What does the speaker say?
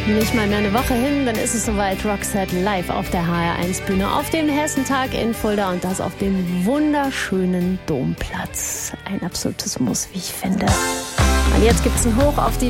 Nicht mal mehr eine Woche hin, dann ist es soweit. Roxette live auf der HR1-Bühne auf dem Hessentag in Fulda und das auf dem wunderschönen Domplatz. Ein absolutes Muss, wie ich finde. Und jetzt gibt's ein Hoch auf die